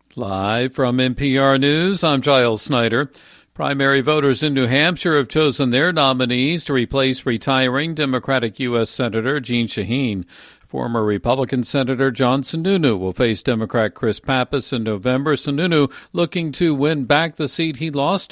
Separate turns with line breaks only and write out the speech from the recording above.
Live from NPR News, I'm Giles Snyder. Primary voters in New Hampshire have chosen their nominees to replace retiring Democratic U.S. Senator Jeanne Shaheen. Former Republican Senator John Sununu will face Democrat Chris Pappas in November. Sununu looking to win back the seat he lost